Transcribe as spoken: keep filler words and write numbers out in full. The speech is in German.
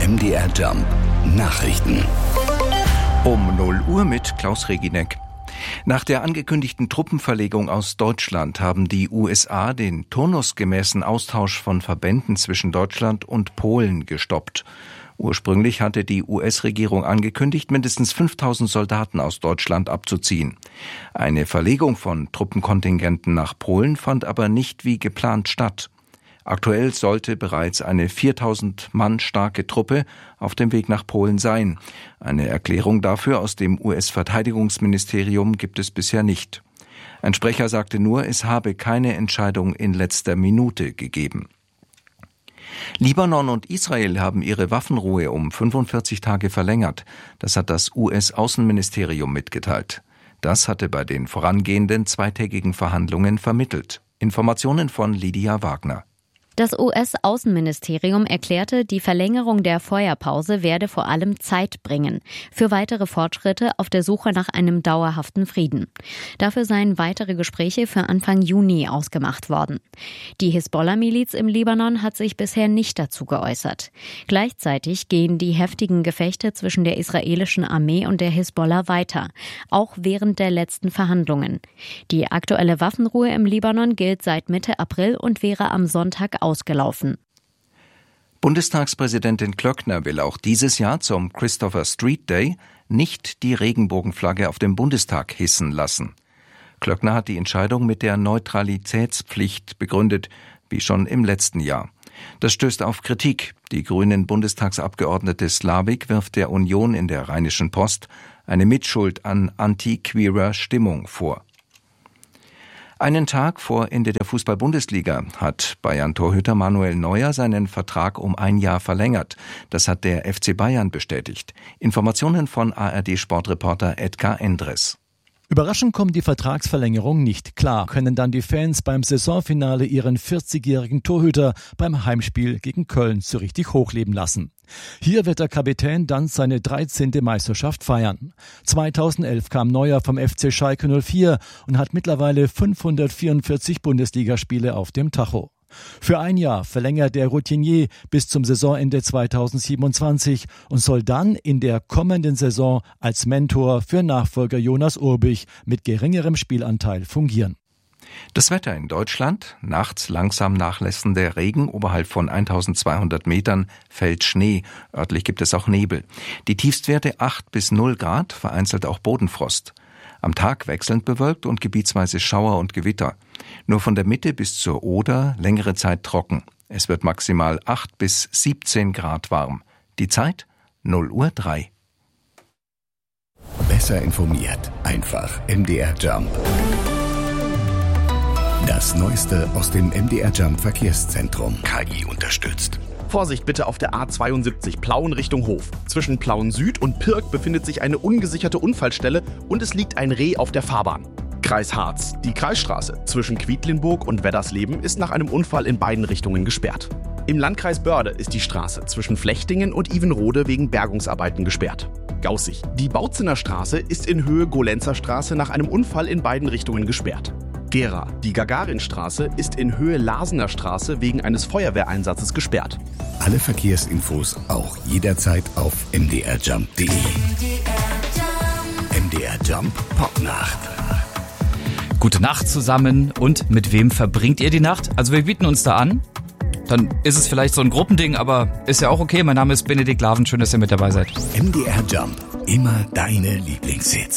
M D R Jump Nachrichten. Um null Uhr mit Klaus Reginek. Nach der angekündigten Truppenverlegung aus Deutschland haben die U S A den turnusgemäßen Austausch von Verbänden zwischen Deutschland und Polen gestoppt. Ursprünglich hatte die U S-Regierung angekündigt, mindestens fünftausend Soldaten aus Deutschland abzuziehen. Eine Verlegung von Truppenkontingenten nach Polen fand aber nicht wie geplant statt. Aktuell sollte bereits eine viertausend Mann starke Truppe auf dem Weg nach Polen sein. Eine Erklärung dafür aus dem U S-Verteidigungsministerium gibt es bisher nicht. Ein Sprecher sagte nur, es habe keine Entscheidung in letzter Minute gegeben. Libanon und Israel haben ihre Waffenruhe um fünfundvierzig Tage verlängert. Das hat das U S-Außenministerium mitgeteilt. Das hatte bei den vorangehenden zweitägigen Verhandlungen vermittelt. Informationen von Lydia Wagner. Das U S-Außenministerium erklärte, die Verlängerung der Feuerpause werde vor allem Zeit bringen für weitere Fortschritte auf der Suche nach einem dauerhaften Frieden. Dafür seien weitere Gespräche für Anfang Juni ausgemacht worden. Die Hisbollah-Miliz im Libanon hat sich bisher nicht dazu geäußert. Gleichzeitig gehen die heftigen Gefechte zwischen der israelischen Armee und der Hisbollah weiter, auch während der letzten Verhandlungen. Die aktuelle Waffenruhe im Libanon gilt seit Mitte April und wäre am Sonntag ausgelaufen. Bundestagspräsidentin Klöckner will auch dieses Jahr zum Christopher Street Day nicht die Regenbogenflagge auf dem Bundestag hissen lassen. Klöckner hat die Entscheidung mit der Neutralitätspflicht begründet, wie schon im letzten Jahr. Das stößt auf Kritik. Die grünen Bundestagsabgeordnete Slavik wirft der Union in der Rheinischen Post eine Mitschuld an anti-queerer Stimmung vor. Einen Tag vor Ende der Fußball-Bundesliga hat Bayern-Torhüter Manuel Neuer seinen Vertrag um ein Jahr verlängert. Das hat der F C Bayern bestätigt. Informationen von A R D-Sportreporter Edgar Endres. Überraschend kommt die Vertragsverlängerung nicht klar. Können dann die Fans beim Saisonfinale ihren vierzigjährigen Torhüter beim Heimspiel gegen Köln so richtig hochleben lassen. Hier wird der Kapitän dann seine dreizehnte Meisterschaft feiern. zweitausendelf kam Neuer vom F C Schalke null vier und hat mittlerweile fünfhundertvierundvierzig Bundesligaspiele auf dem Tacho. Für ein Jahr verlängert der Routinier bis zum Saisonende zweitausendsiebenundzwanzig und soll dann in der kommenden Saison als Mentor für Nachfolger Jonas Urbich mit geringerem Spielanteil fungieren. Das Wetter in Deutschland: nachts langsam nachlässender Regen, oberhalb von eintausendzweihundert Metern fällt Schnee, örtlich gibt es auch Nebel. Die Tiefstwerte acht bis null Grad, vereinzelt auch Bodenfrost. Am Tag wechselnd bewölkt und gebietsweise Schauer und Gewitter. Nur von der Mitte bis zur Oder längere Zeit trocken. Es wird maximal acht bis siebzehn Grad warm. Die Zeit null Uhr drei. Besser informiert, einfach M D R Jump. Das Neueste aus dem M D R Jump Verkehrszentrum. K I unterstützt. Vorsicht bitte auf der A zweiundsiebzig, Plauen Richtung Hof. Zwischen Plauen Süd und Pirk befindet sich eine ungesicherte Unfallstelle und es liegt ein Reh auf der Fahrbahn. Kreis Harz. Die Kreisstraße zwischen Quedlinburg und Weddersleben ist nach einem Unfall in beiden Richtungen gesperrt. Im Landkreis Börde ist die Straße zwischen Flechtingen und Ivenrode wegen Bergungsarbeiten gesperrt. Gaußig. Die Bautzener Straße ist in Höhe Golenzer Straße nach einem Unfall in beiden Richtungen gesperrt. Gera. Die Gagarinstraße ist in Höhe Larsener Straße wegen eines Feuerwehreinsatzes gesperrt. Alle Verkehrsinfos auch jederzeit auf m d r jump punkt d e. M D R Jump Popnacht. Gute Nacht zusammen. Und mit wem verbringt ihr die Nacht? Also wir bieten uns da an. Dann ist es vielleicht so ein Gruppending, aber ist ja auch okay. Mein Name ist Benedikt Laven. Schön, dass ihr mit dabei seid. M D R Jump. Immer deine Lieblingshits.